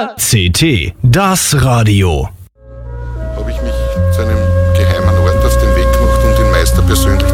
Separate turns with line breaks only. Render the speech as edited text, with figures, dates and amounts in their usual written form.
CT, das Radio.
Habe ich mich zu einem geheimen Ort auf den Weg gemacht, um den Meister persönlich